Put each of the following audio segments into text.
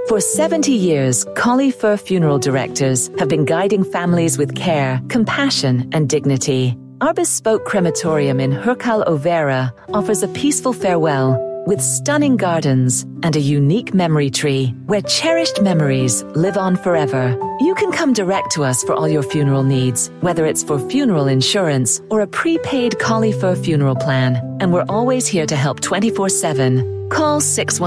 For 70 years, Collie Fur Funeral Directors have been guiding families with care, compassion, and dignity. Our bespoke crematorium in Hurkal Overa offers a peaceful farewell with stunning gardens and a unique memory tree where cherished memories live on forever. You can come direct to us for all your funeral needs, whether it's for funeral insurance or a prepaid Collie Fur funeral plan. And we're always here to help 24/7. Call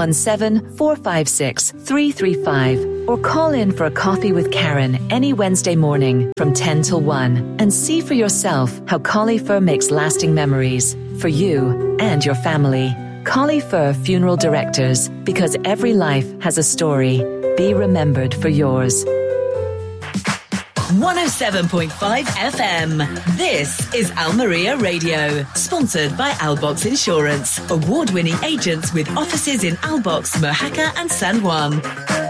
617-456-335 or call in for a coffee with Karen any Wednesday morning from 10 till 1 and see for yourself how Collie Fur makes lasting memories for you and your family. Collie Fur Funeral Directors, because every life has a story. Be remembered for yours. 107.5 FM. This is Almeria Radio, sponsored by Albox Insurance, award-winning agents with offices in Albox, Mojaca and San Juan.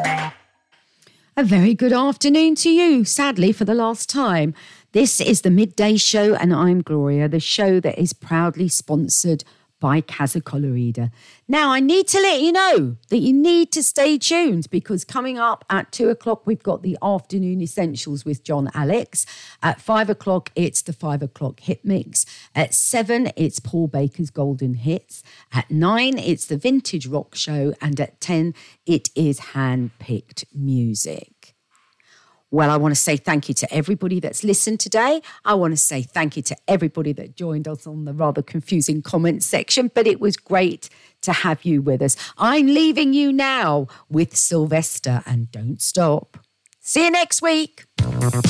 A very good afternoon to you, sadly for the last time. This is the Midday Show and I'm Gloria, the show that is proudly sponsored by Casa Colorida. Now, I need to let you know that you need to stay tuned because coming up at 2 o'clock, we've got the Afternoon Essentials with John Alex. At 5 o'clock, it's the 5 o'clock Hit Mix. At 7, it's Paul Baker's Golden Hits. At 9, it's the Vintage Rock Show. And at 10, it is hand-picked music. Well, I want to say thank you to everybody that's listened today. I want to say thank you to everybody that joined us on the rather confusing comments section, but it was great to have you with us. I'm leaving you now with Sylvester and Don't Stop. See you next week.